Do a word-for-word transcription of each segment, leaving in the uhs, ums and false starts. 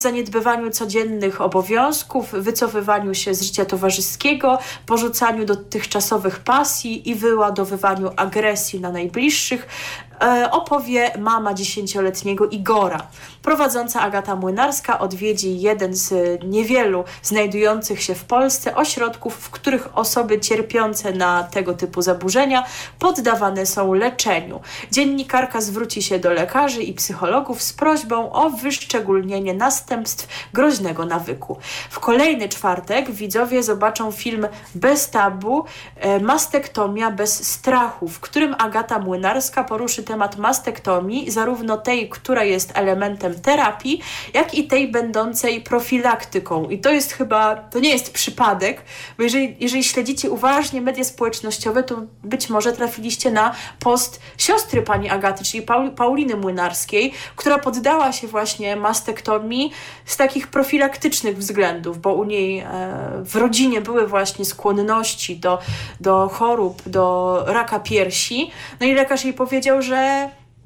zaniedbywaniu codziennych obowiązków, wycofywaniu się z życia towarzyskiego, porzucaniu dotychczasowych pasji i wyładowywaniu agresji na najbliższych, opowie mama dziesięcioletniego Igora. Prowadząca Agata Młynarska odwiedzi jeden z niewielu znajdujących się w Polsce ośrodków, w których osoby cierpiące na tego typu zaburzenia poddawane są leczeniu. Dziennikarka zwróci się do lekarzy i psychologów z prośbą o wyszczególnienie następstw groźnego nawyku. W kolejny czwartek widzowie zobaczą film Bez tabu, mastektomia bez strachu, w którym Agata Młynarska poruszy temat mastektomii, zarówno tej, która jest elementem terapii, jak i tej będącej profilaktyką. I to jest chyba, to nie jest przypadek, bo jeżeli, jeżeli śledzicie uważnie media społecznościowe, to być może trafiliście na post siostry pani Agaty, czyli Paul, Pauliny Młynarskiej, która poddała się właśnie mastektomii z takich profilaktycznych względów, bo u niej e, w rodzinie były właśnie skłonności do, do chorób, do raka piersi. No i lekarz jej powiedział, że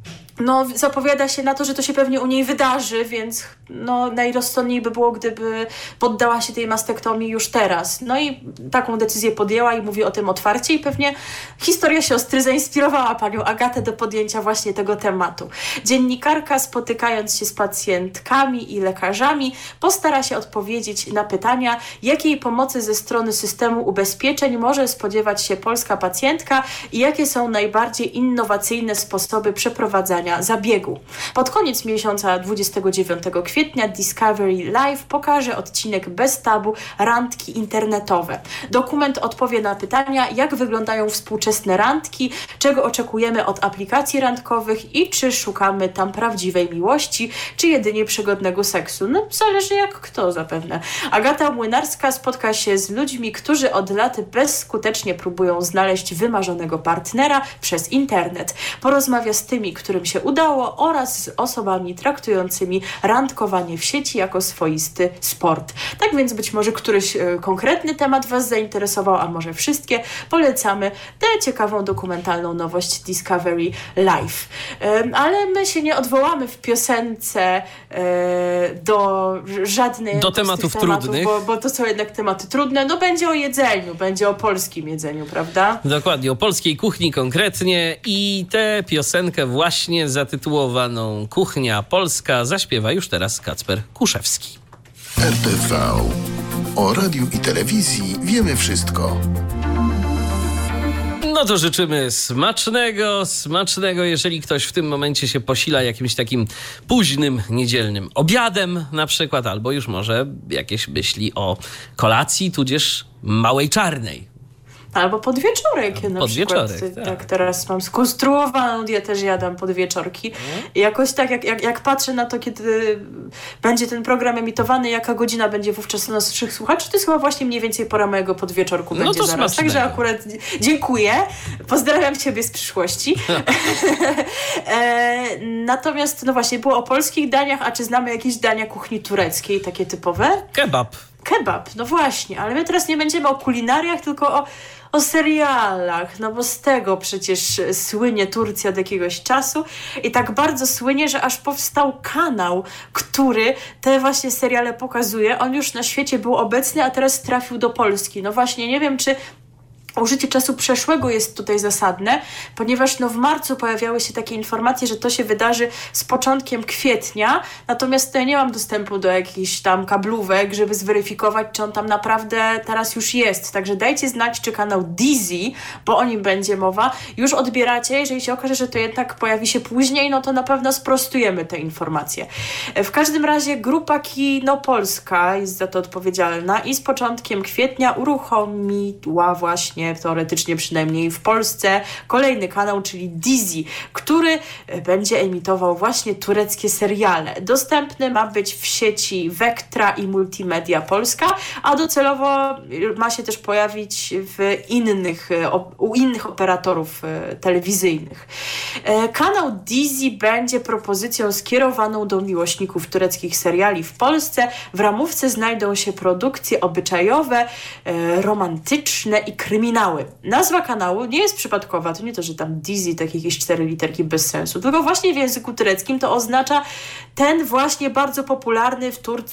no, zapowiada się na to, że to się pewnie u niej wydarzy, więc no, najrozsądniej by było, gdyby poddała się tej mastektomii już teraz. No i taką decyzję podjęła i mówi o tym otwarcie i pewnie historia siostry zainspirowała panią Agatę do podjęcia właśnie tego tematu. Dziennikarka, spotykając się z pacjentkami i lekarzami, postara się odpowiedzieć na pytania, jakiej pomocy ze strony systemu ubezpieczeń może spodziewać się polska pacjentka i jakie są najbardziej innowacyjne sposoby przeprowadzania zabiegu. Pod koniec miesiąca dwudziestego dziewiątego kwietnia Discovery Live pokaże odcinek Bez tabu, randki internetowe. Dokument odpowie na pytania, jak wyglądają współczesne randki, czego oczekujemy od aplikacji randkowych i czy szukamy tam prawdziwej miłości, czy jedynie przygodnego seksu. No, zależy jak kto zapewne. Agata Młynarska spotka się z ludźmi, którzy od lat bezskutecznie próbują znaleźć wymarzonego partnera przez internet. Porozmawia z tymi, którym się udało, oraz z osobami traktującymi randkowanie w sieci jako swoisty sport. Tak więc być może któryś y, konkretny temat was zainteresował, a może wszystkie. Polecamy tę ciekawą dokumentalną nowość Discovery Live. Y, ale my się nie odwołamy w piosence y, do żadnych do tematów, tematów trudnych, bo, bo to są jednak tematy trudne. No będzie o jedzeniu, będzie o polskim jedzeniu, prawda? Dokładnie, o polskiej kuchni konkretnie i tę piosenkę właśnie zatytułowaną Kuchnia Polska zaśpiewa już teraz Kacper Kuszewski. R T V. O radiu i telewizji wiemy wszystko. No to życzymy smacznego, smacznego, jeżeli ktoś w tym momencie się posila jakimś takim późnym, niedzielnym obiadem na przykład, albo już może jakieś myśli o kolacji, tudzież małej czarnej. Albo podwieczorek. Ja na podwieczorek, przykład, tak. tak teraz mam skonstruowaną dietę, że jadam podwieczorki. Mm. I jakoś tak, jak, jak, jak patrzę na to, kiedy będzie ten program emitowany, jaka godzina będzie wówczas dla naszych słuchaczy, to jest chyba właśnie mniej więcej pora mojego podwieczorku no będzie to zaraz. Smacznego. Także akurat dziękuję. Pozdrawiam ciebie z przyszłości. e, natomiast, no właśnie, było o polskich daniach, a czy znamy jakieś dania kuchni tureckiej, takie typowe? Kebab. Kebab, no właśnie, ale my teraz nie będziemy o kulinariach, tylko o, o serialach, no bo z tego przecież słynie Turcja od jakiegoś czasu i tak bardzo słynie, że aż powstał kanał, który te właśnie seriale pokazuje. On już na świecie był obecny, a teraz trafił do Polski. No właśnie, nie wiem, czy użycie czasu przeszłego jest tutaj zasadne, ponieważ no w marcu pojawiały się takie informacje, że to się wydarzy z początkiem kwietnia, natomiast ja nie mam dostępu do jakichś tam kablówek, żeby zweryfikować, czy on tam naprawdę teraz już jest. Także dajcie znać, czy kanał Dizzy, bo o nim będzie mowa, już odbieracie. Jeżeli się okaże, że to jednak pojawi się później, no to na pewno sprostujemy te informacje. W każdym razie grupa Kino Polska jest za to odpowiedzialna i z początkiem kwietnia uruchomiła właśnie teoretycznie przynajmniej w Polsce kolejny kanał, czyli Dizzy, który będzie emitował właśnie tureckie seriale. Dostępny ma być w sieci Vectra i Multimedia Polska, a docelowo ma się też pojawić w innych, u innych operatorów telewizyjnych. Kanał Dizzy będzie propozycją skierowaną do miłośników tureckich seriali w Polsce. W ramówce znajdą się produkcje obyczajowe, romantyczne i kryminalne, oryginały. Nazwa kanału nie jest przypadkowa, to nie to, że tam Dizi, takie jakieś cztery literki bez sensu, tylko właśnie w języku tureckim to oznacza ten właśnie bardzo popularny w Turcji